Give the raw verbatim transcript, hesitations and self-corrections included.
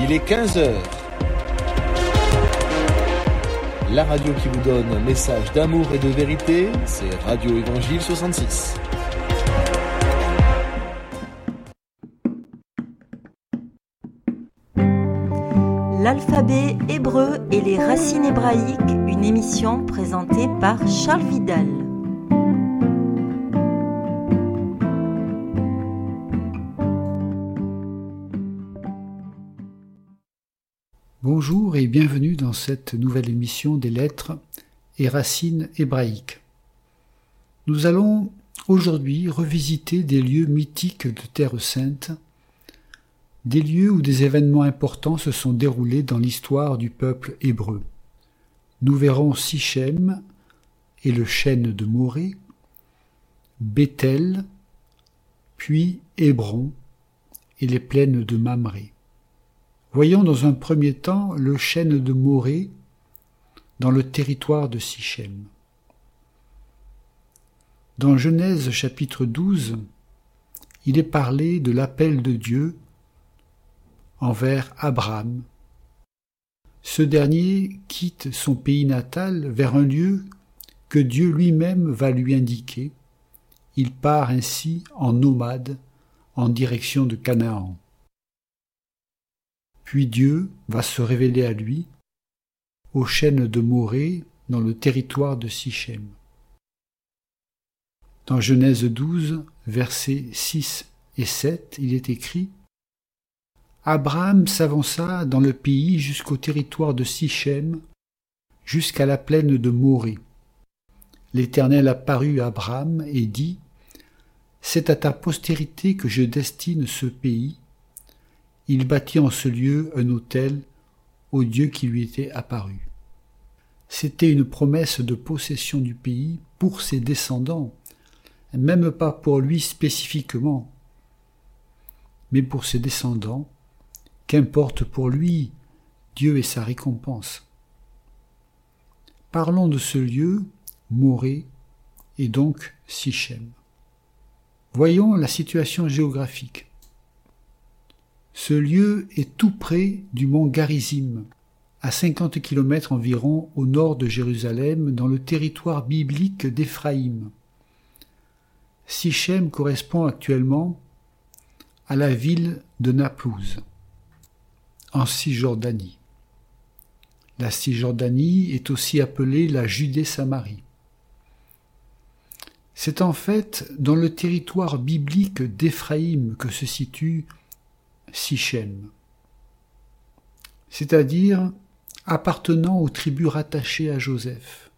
Il est quinze heures. La radio qui vous donne un message d'amour et de vérité, c'est Radio Évangile soixante-six. L'alphabet hébreu et les racines hébraïques, une émission présentée par Charles Vidal. Bonjour et bienvenue dans cette nouvelle émission des lettres et racines hébraïques. Nous allons aujourd'hui revisiter des lieux mythiques de Terre Sainte, des lieux où des événements importants se sont déroulés dans l'histoire du peuple hébreu. Nous verrons Sichem et le chêne de Morée, Béthel, puis Hébron et les plaines de Mamré. Voyons dans un premier temps le chêne de Morée dans le territoire de Sichem. Dans Genèse chapitre douze, il est parlé de l'appel de Dieu envers Abraham. Ce dernier quitte son pays natal vers un lieu que Dieu lui-même va lui indiquer. Il part ainsi en nomade en direction de Canaan. Puis Dieu va se révéler à lui au chêne de Morée dans le territoire de Sichem. Dans Genèse douze, versets six et sept, il est écrit « Abraham s'avança dans le pays jusqu'au territoire de Sichem, jusqu'à la plaine de Morée. L'Éternel apparut à Abraham et dit « C'est à ta postérité que je destine ce pays. » Il bâtit en ce lieu un autel au Dieu qui lui était apparu. C'était une promesse de possession du pays pour ses descendants, même pas pour lui spécifiquement, mais pour ses descendants, qu'importe pour lui, Dieu et sa récompense. Parlons de ce lieu, Morée, et donc Sichem. Voyons la situation géographique. Ce lieu est tout près du mont Garizim, à cinquante kilomètres environ au nord de Jérusalem, dans le territoire biblique d'Éphraïm. Sichem correspond actuellement à la ville de Naplouse, en Cisjordanie. La Cisjordanie est aussi appelée la Judée-Samarie. C'est en fait dans le territoire biblique d'Éphraïm que se situe Sichem, c'est-à-dire appartenant aux tribus rattachées à Joseph.